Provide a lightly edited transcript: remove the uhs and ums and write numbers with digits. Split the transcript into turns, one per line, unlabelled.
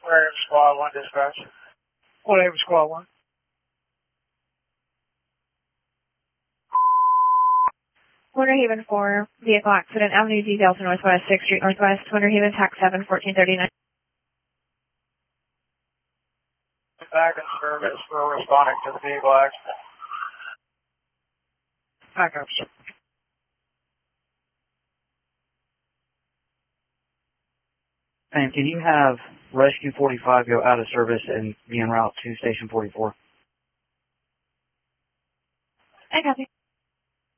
Aquarium Squad 1 dispatch. Aquarium Squad 1.
Winter Haven 4, vehicle accident, Avenue D Delta Northwest, 6th Street Northwest, Winter Haven, TAC 7, 1439.
Back in service, we're responding to the vehicle accident. Backups.
And can you have Rescue 45 go out of service and be en route to Station 44?
I copy.